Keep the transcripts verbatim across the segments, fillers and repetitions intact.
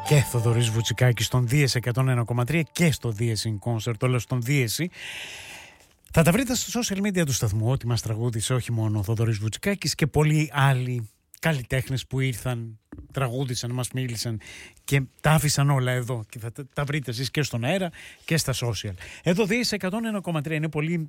Και Θοδωρής Βουτσικάκης στον Δίεση εκατόν ένα κόμμα τρία και στο Δίεση in Concert, όλα στον Δίεση. Θα τα βρείτε στο social media του σταθμού, ότι μας τραγούδισε όχι μόνο ο Θοδωρής Βουτσικάκης και πολλοί άλλοι καλλιτέχνες που ήρθαν, τραγούδισαν, μας μίλησαν και τα άφησαν όλα εδώ. Και θα τα, τα βρείτε εσείς και στον αέρα και στα social. Εδώ Δίεση εκατόν ένα κόμμα τρία είναι πολύ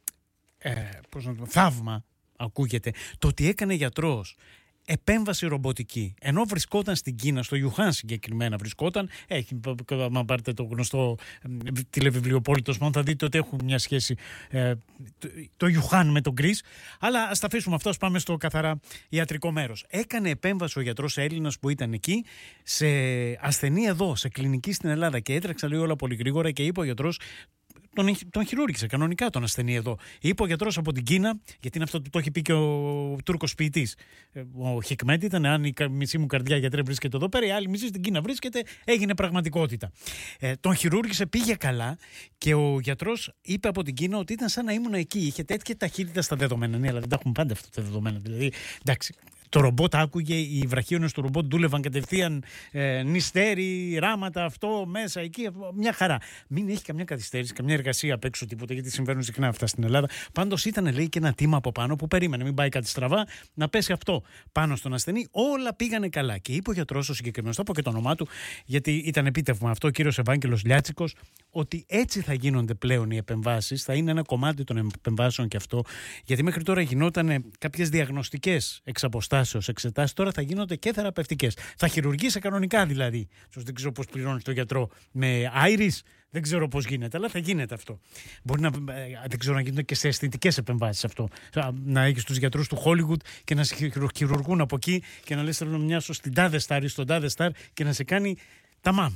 ε, πώς να το, θαύμα, ακούγεται, το ότι έκανε γιατρός επέμβαση ρομποτική, ενώ βρισκόταν στην Κίνα, στο Ιουχάν συγκεκριμένα βρισκόταν. Έχει, αν πάρετε το γνωστό τηλεβιβλιοπόλητο, θα δείτε ότι έχουν μια σχέση ε, το, το Ιουχάν με τον Κρίς. Αλλά ας τα αφήσουμε αυτό, ας πάμε στο καθαρά ιατρικό μέρος. Έκανε επέμβαση ο γιατρός Έλληνας που ήταν εκεί σε ασθενή εδώ, σε κλινική στην Ελλάδα, και έτρεξα λέει όλα πολύ γρήγορα και είπε ο γιατρός. Τον, τον χειρούργησε κανονικά τον ασθενή εδώ. Είπε ο γιατρός από την Κίνα, γιατί είναι αυτό που το έχει πει και ο Τούρκος ποιητής. Ο Χικμέτ ήταν: αν η μισή μου καρδιά γιατρέ βρίσκεται εδώ πέρα, η άλλη μισή στην Κίνα βρίσκεται. Έγινε πραγματικότητα. Ε, τον χειρούργησε, πήγε καλά και ο γιατρός είπε από την Κίνα ότι ήταν σαν να ήμουν εκεί. Είχε τέτοια ταχύτητα στα δεδομένα. Ναι, αλλά δεν τα έχουν πάντα αυτά τα δεδομένα. Δηλαδή, εντάξει. Το ρομπότ άκουγε, οι βραχίονες του ρομπότ δούλευαν κατευθείαν, ε, νηστέρι, ράματα, αυτό, μέσα, εκεί, μια χαρά. Μην έχει καμιά καθυστέρηση, καμιά εργασία απ' έξω, τίποτα, γιατί συμβαίνουν συχνά αυτά στην Ελλάδα. Πάντως ήταν, λέει, και ένα τίμα από πάνω που περίμενε, μην πάει κάτι στραβά, να πέσει αυτό πάνω στον ασθενή. Όλα πήγανε καλά. Και είπε ο γιατρός ο συγκεκριμένος, θα πω και το όνομά του, γιατί ήταν επίτευγμα αυτό, ο κύριος Ευάγγελος Λιάτσικος, ότι έτσι θα γίνονται πλέον οι επεμβάσεις, θα είναι ένα κομμάτι των επεμβάσεων και αυτό, γιατί μέχρι τώρα γινόταν κάποιες διαγνωστικές εξ αποστάσεως εξετάσεις, τώρα θα γίνονται και θεραπευτικές. Θα χειρουργήσει κανονικά δηλαδή. Δεν ξέρω πώς πληρώνει το γιατρό με άιρις, δεν ξέρω πώς γίνεται, αλλά θα γίνεται αυτό. Μπορεί να, δεν ξέρω, να γίνονται και σε αισθητικές επεμβάσεις αυτό. Να έχεις τους γιατρούς του Hollywood και να σε χειρουργούν από εκεί και να λες θέλω να μοιάσω στην τάδε στάρ ή στον τάδε στάρ και να σε κάνει τα μαμ.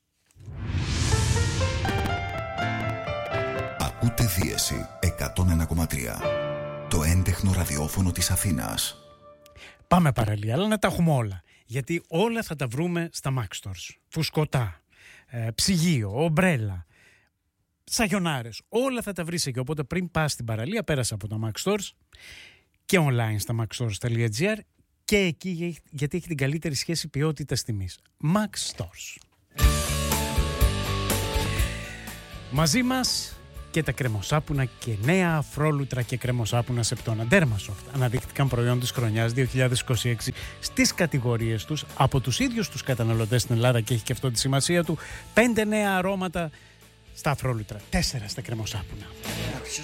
Ακούτε Δίεση εκατόν ένα κόμμα τρία, το έντεχνο ραδιόφωνο της Αθήνας. Πάμε παραλία, αλλά να τα έχουμε όλα. Γιατί όλα θα τα βρούμε στα Max Stores. Φουσκωτά, ε, ψυγείο, ομπρέλα, σαγιονάρες. Όλα θα τα βρεις εκεί. Οπότε πριν πας στην παραλία, πέρασε από τα Max Stores και online στα maxstores.gr και εκεί γιατί έχει την καλύτερη σχέση ποιότητας τιμής. Max Stores. Μαζί μας και τα κρεμοσάπουνα και νέα αφρόλουτρα και κρεμοσάπουνα Σεπτόνα Dermasoft αναδείχθηκαν προϊόν της χρονιάς δύο χιλιάδες είκοσι έξι στις κατηγορίες τους από τους ίδιους τους καταναλωτές στην Ελλάδα και έχει και αυτό τη σημασία του. Πέντε νέα αρώματα στα αφρόλουτρα, τέσσερα στα κρεμοσάπουνα. Κάποιο